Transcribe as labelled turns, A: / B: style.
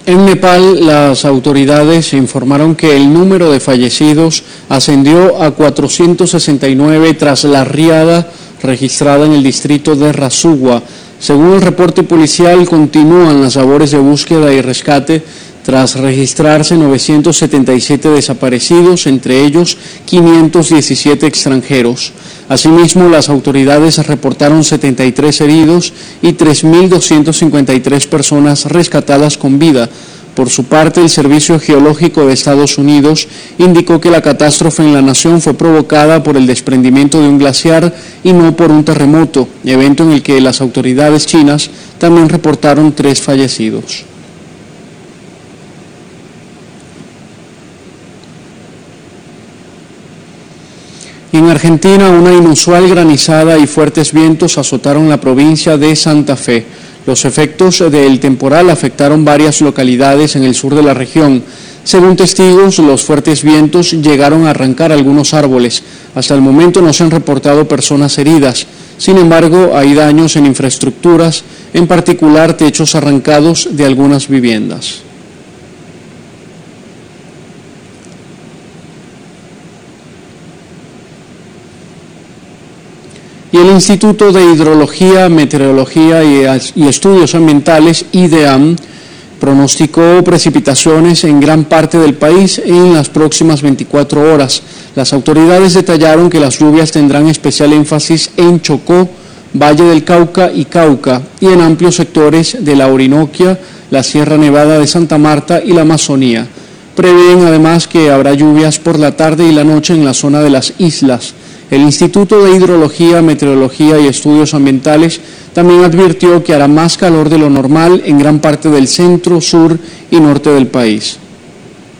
A: En Nepal, las autoridades informaron que el número de fallecidos ascendió a 469 tras la riada registrada en el distrito de Rasugwa. Según el reporte policial, continúan las labores de búsqueda y rescate tras registrarse 977 desaparecidos, entre ellos 517 extranjeros. Asimismo, las autoridades reportaron 73 heridos y 3.253 personas rescatadas con vida. Por su parte, el Servicio Geológico de Estados Unidos indicó que la catástrofe en la nación fue provocada por el desprendimiento de un glaciar y no por un terremoto, evento en el que las autoridades chinas también reportaron 3 fallecidos. Y en Argentina, una inusual granizada y fuertes vientos azotaron la provincia de Santa Fe. Los efectos del temporal afectaron varias localidades en el sur de la región. Según testigos, los fuertes vientos llegaron a arrancar algunos árboles. Hasta el momento no se han reportado personas heridas. Sin embargo, hay daños en infraestructuras, en particular techos arrancados de algunas viviendas. Y el Instituto de Hidrología, Meteorología y Estudios Ambientales, IDEAM, pronosticó precipitaciones en gran parte del país en las próximas 24 horas. Las autoridades detallaron que las lluvias tendrán especial énfasis en Chocó, Valle del Cauca y Cauca, y en amplios sectores de la Orinoquia, la Sierra Nevada de Santa Marta y la Amazonía. Prevén además que habrá lluvias por la tarde y la noche en la zona de las islas. El Instituto de Hidrología, Meteorología y Estudios Ambientales también advirtió que hará más calor de lo normal en gran parte del centro, sur y norte del país.